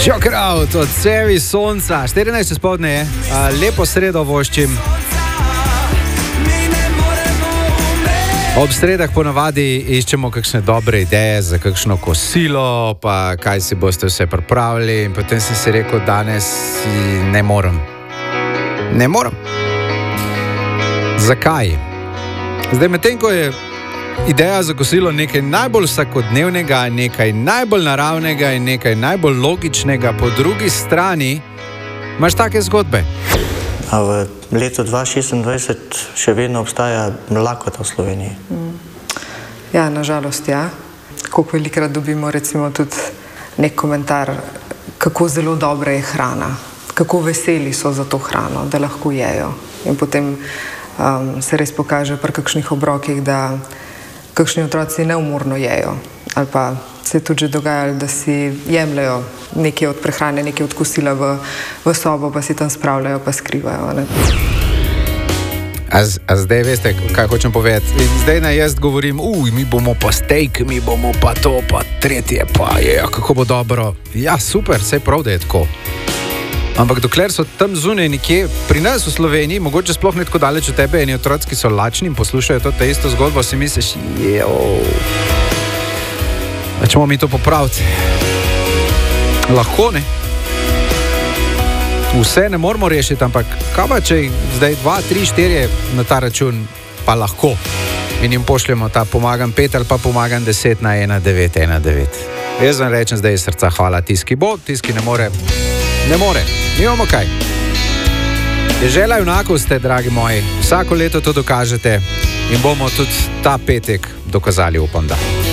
Shock Out od Cevi Sonca, 14 spodne je, lepo sredo voščim. Ob sredah ponavadi iščemo kakšne dobre ideje za kakšno kosilo, pa kaj si boste vse pripravili in potem sem si rekel, danes ne morem. Ne morem. Zakaj? Zdaj, medtem ko je ideja za kosilo nekaj najbolj vsakodnevnega, nekaj najbolj naravnega in nekaj najbolj logičnega, po drugi strani imaš take zgodbe. A v letu 2026 še vedno obstaja lakota v Sloveniji? Ja, nažalost, ja. Koliko velikrat dobimo recimo tudi nek komentar, kako zelo dobra je hrana, kako veseli so za to hrano, da lahko jejo. In potem se res pokaže pri kakšnih obrokih, da kakšni otroci neumorno jejo. Ali pa se je tudi že dogajalo, da si jemljajo nekaj od prehrane, nekaj od kosila v sobo, pa si tam spravljajo, pa skrivajo. Ne? A zdaj veste, kaj hočem povedati? Zdaj na jaz govorim, mi bomo pa steak, mi bomo pa to, pa tretje, pa je, kako bo dobro. Ja, super, saj prav, da je tako. Ampak dokler so tam zunaj nekje, pri nas v Sloveniji, mogoče sploh ne tako daleč od tebe, eni otroci, ki so lačni in poslušajo to isto zgodbo, si misliš, da ćemo mi to popraviti. Lahko, ne? Vse ne moramo rešiti, ampak kaj pa, če zdaj 2, 3, 4 na ta račun pa lahko in jim pošljemo ta pomagam 5 ali pa pomagam 10 na 1919. Jaz vam rečem zdaj iz srca hvala, tiski bo, tiski ne more. Ne more, nimamo kaj. Dežela junakov ste, dragi moji, vsako leto to dokažete in bomo tudi ta petek dokazali, upam da.